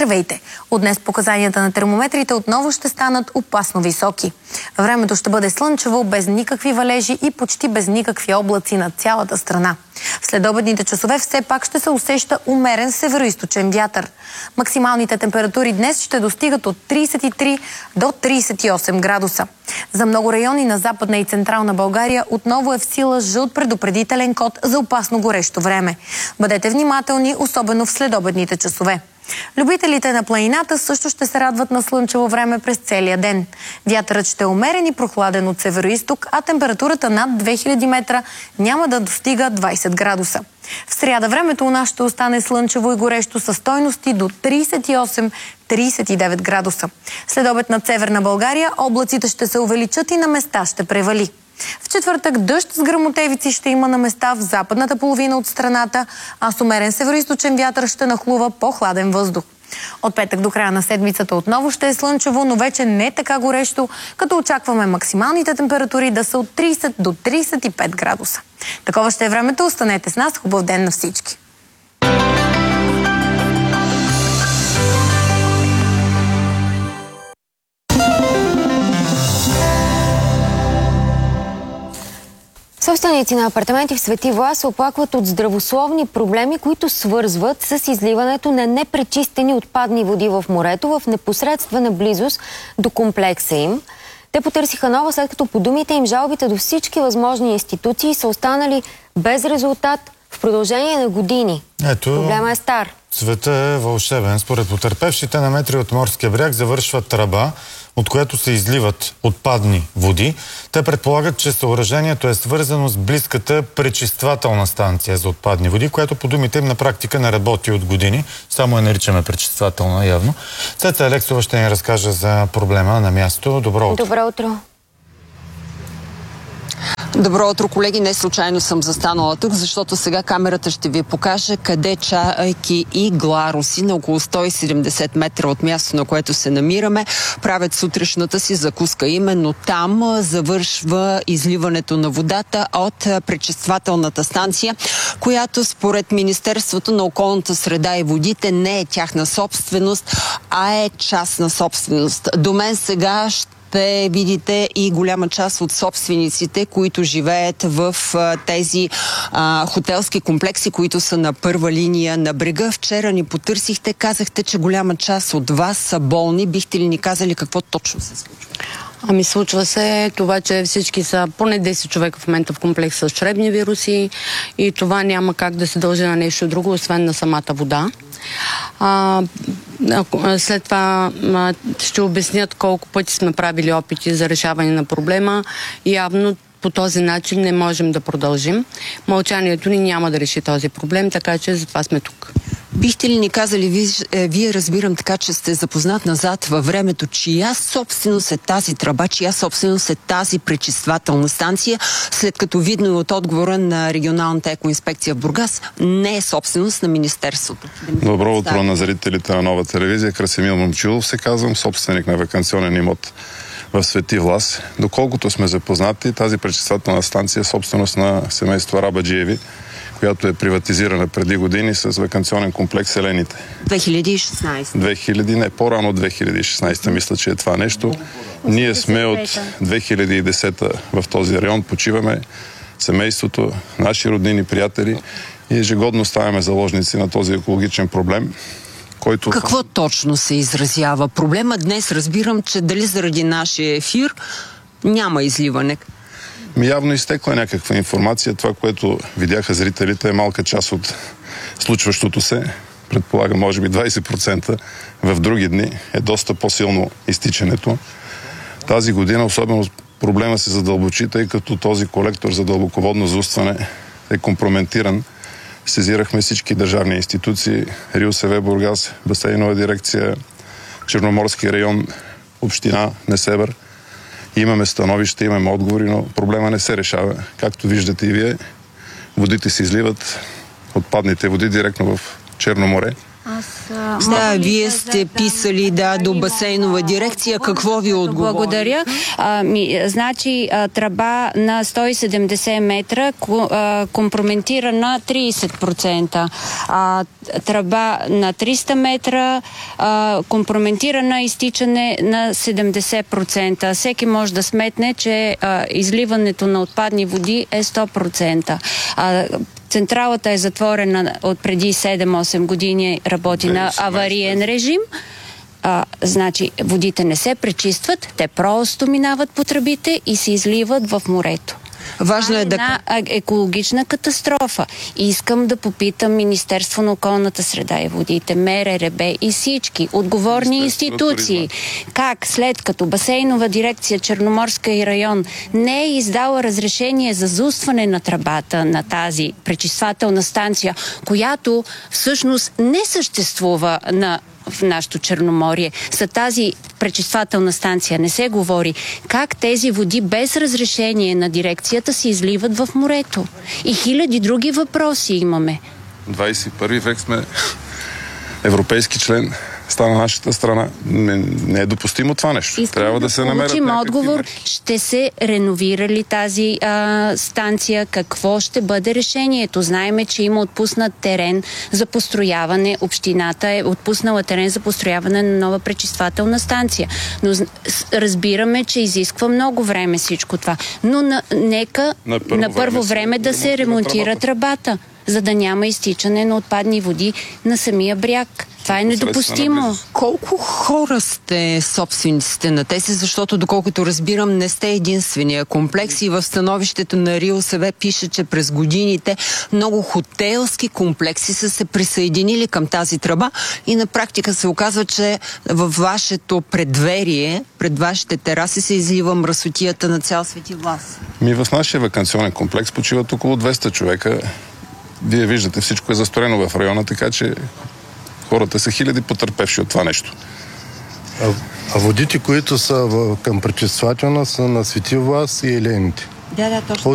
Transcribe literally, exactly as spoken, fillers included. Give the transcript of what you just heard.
Здравейте! От днес показанията на термометрите отново ще станат опасно високи. Времето ще бъде слънчево, без никакви валежи и почти без никакви облаци над цялата страна. В следобедните часове все пак ще се усеща умерен североизточен вятър. Максималните температури днес ще достигат от тридесет и три до тридесет и осем градуса. За много райони на Западна и Централна България отново е в сила жълт предупредителен код за опасно горещо време. Бъдете внимателни, особено в следобедните часове. Любителите на планината също ще се радват на слънчево време през целия ден. Вятърът ще е умерен и прохладен от североизток, а температурата над две хиляди метра няма да достига двадесет градуса. В сряда времето у нас ще остане слънчево и горещо със стойности до тридесет и осем до тридесет и девет градуса. След обед над Северна България облаците ще се увеличат и на места ще превали. В четвъртък дъжд с гръмотевици ще има на места в западната половина от страната, а с умерен североизточен вятър ще нахлува по-хладен въздух. От петък до края на седмицата отново ще е слънчево, но вече не така горещо, като очакваме максималните температури да са от тридесет до тридесет и пет градуса. Такова ще е времето. Останете с нас. Хубав ден на всички! Собственици на апартаменти в Свети Влас се оплакват от здравословни проблеми, които свързват с изливането на непречистени отпадни води в морето в непосредствена близост до комплекса им. Те потърсиха нова, след като по думите им жалбите до всички възможни институции са останали без резултат в продължение на години. Ето, проблема е стар. Света е вълшебен. Според потърпевшите на метри от морския бряг завършва тръба, от което се изливат отпадни води. Те предполагат, че съоръжението е свързано с близката пречиствателна станция за отпадни води, която по думите им на практика не работи от години. Само я наричаме пречиствателна явно. Цеца Алексова ще ни разкаже за проблема на място. Добро утро! Добро утро! Добро утро, колеги. Не случайно съм застанала тук, защото сега камерата ще ви покаже къде чайки и гларуси на около сто и седемдесет метра от място, на което се намираме, правят сутрешната си закуска. Именно там завършва изливането на водата от пречиствателната станция, която според Министерството на околната среда и водите не е тяхна собственост, а е частна собственост. До мен сега ще видите и голяма част от собствениците, които живеят в а, тези а, хотелски комплекси, които са на първа линия на брега. Вчера ни потърсихте, казахте, че голяма част от вас са болни. Бихте ли ни казали какво точно се случва? Ами случва се това, че всички са поне десет човека в момента в комплекса с чревни вируси и това няма как да се дължи на нещо друго, освен на самата вода. А, след това а, ще обяснят колко пъти сме правили опити за решаване на проблема. Явно по този начин не можем да продължим. Мълчанието ни няма да реши този проблем, така че затова сме тук. Бихте ли ни казали, вие, е, вие разбирам така, че сте запознат назад във времето, чия собственост е тази тръба, чия собственост е тази пречиствателна станция, след като видно и от отговора на регионалната екоинспекция в Бургас, не е собственост на Министерството. Добро утро на зрителите на Нова телевизия. Красимир Момчилов се казвам, собственик на ваканционен имот в Свети Влас. Доколкото сме запознати, тази пречиствателна станция е собственост на семейство Арабаджиеви, която е приватизирана преди години с ваканционен комплекс Елените. две хиляди и шестнадесета. две хиляди, не, по-рано две хиляди и шестнадесета, мисля, че е това нещо. Ние сме от две хиляди и десета в този район, почиваме семейството, наши роднини, приятели и ежегодно ставаме заложници на този екологичен проблем, който... Какво точно се изразява? Проблема днес разбирам, че дали заради нашия ефир няма изливане. Ми явно изтекла някаква информация. Това, което видяха зрителите, е малка част от случващото се. Предполагам, може би двадесет процента. В други дни е доста по-силно изтичането. Тази година особено проблема се задълбочи, тъй като този колектор за дълбоководно заустване е компрометиран. Сезирахме всички държавни институции, РИОСВ Бургас, Басейнова дирекция, Черноморски район, община Несебър. Имаме становище, имаме отговори, но проблема не се решава. Както виждате и вие, водите се изливат, отпадните води директно в Черно море. Да, вие сте писали да, до басейнова дирекция. Какво ви отговори? Благодаря. А, ми, значи, а, тръба на сто и седемдесет метра а, компрометира на трийсет процента. А, тръба на триста метра а, компрометира на изтичане на седемдесет процента. Всеки може да сметне, че а, изливането на отпадни води е сто процента. А, Централата е затворена от преди седем-осем години, работи на авариен режим. А, значи, водите не се пречистват, те просто минават по тръбите и се изливат в морето. Важно е да... една екологична катастрофа. И искам да попитам Министерство на околната среда и водите, МРРБ и всички отговорни институции. Как след като басейнова дирекция Черноморска и район не е издала разрешение за заустване на тръбата на тази пречиствателна станция, която всъщност не съществува на в нашото Черноморие, за тази пречиствателна станция не се говори как тези води без разрешение на дирекцията се изливат в морето. И хиляди други въпроси имаме. двадесет и първи век сме, европейски член, стана нашата страна. Не, не е допустимо това нещо. Искам Трябва да, да се намерят получим отговор, мерки. ще се реновира ли тази а, станция, какво ще бъде решението. Знаеме, че има отпуснат терен за построяване, общината е отпуснала терен за построяване на нова пречиствателна станция. Но разбираме, че изисква много време всичко това. Но на, нека на първо, на първо време, време да се ремонтира тръбата, за да няма изтичане на отпадни води на самия бряг. Това е недопустимо. Колко хора сте собствениците на тези, защото доколкото разбирам, не сте единствения комплекс и в становището на РИОСВ пише, че през годините много хотелски комплекси са се присъединили към тази тръба и на практика се оказва, че във вашето предверие, пред вашите тераси се излива мръсотията на цял Свети Влас. Ми в нашия ваканционен комплекс почиват около двеста човека. Вие виждате, всичко е застроено в района, така че хората са хиляди потърпевши от това нещо. А, а водите, които са в, към пречиствателна, са на Свети Влас и Елените. Да, да, точно.